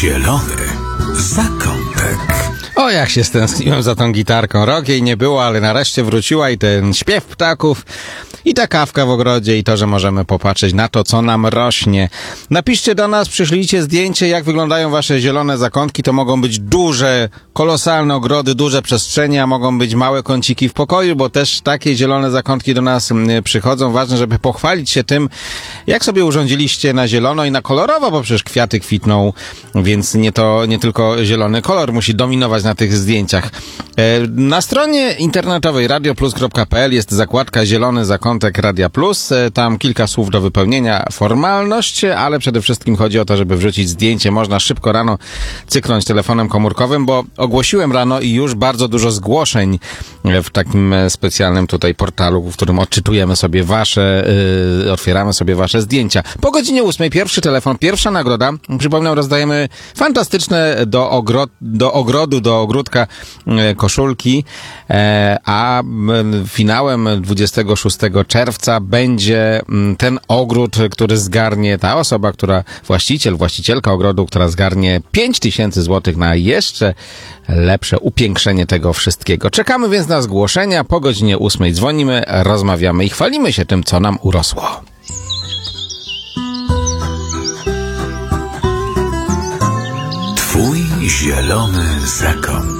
Zielony zakątek. O, jak się stęskniłem za tą gitarką. Rok jej nie było, ale nareszcie wróciła i ten śpiew ptaków, i ta kawka w ogrodzie, i to, że możemy popatrzeć na to, co nam rośnie. Napiszcie do nas, przyszlijcie zdjęcie, jak wyglądają wasze zielone zakątki. To mogą być duże, kolosalne ogrody, duże przestrzenie, a mogą być małe kąciki w pokoju, bo też takie zielone zakątki do nas przychodzą. Ważne, żeby pochwalić się tym, jak sobie urządziliście na zielono i na kolorowo, bo przecież kwiaty kwitną, więc nie tylko zielony kolor musi dominować na tych zdjęciach. Na stronie internetowej radioplus.pl jest zakładka Zielony Zakątek Radia Plus. Tam kilka słów do wypełnienia, formalność, ale przede wszystkim chodzi o to, żeby wrzucić zdjęcie. Można szybko rano cyknąć telefonem komórkowym, bo ogłosiłem rano i już bardzo dużo zgłoszeń w takim specjalnym tutaj portalu, w którym odczytujemy sobie otwieramy sobie wasze zdjęcia. Po godzinie 8 pierwszy telefon, pierwsza nagroda. Przypomnę, rozdajemy fantastyczne do ogródka koszulki, a finałem 26 czerwca będzie ten ogród, który zgarnie ta osoba, właścicielka ogrodu, która zgarnie 5000 złotych na jeszcze lepsze upiększenie tego wszystkiego. Czekamy więc na zgłoszenia. Po godzinie 8 dzwonimy, rozmawiamy i chwalimy się tym, co nam urosło. Twój zielony zakątek.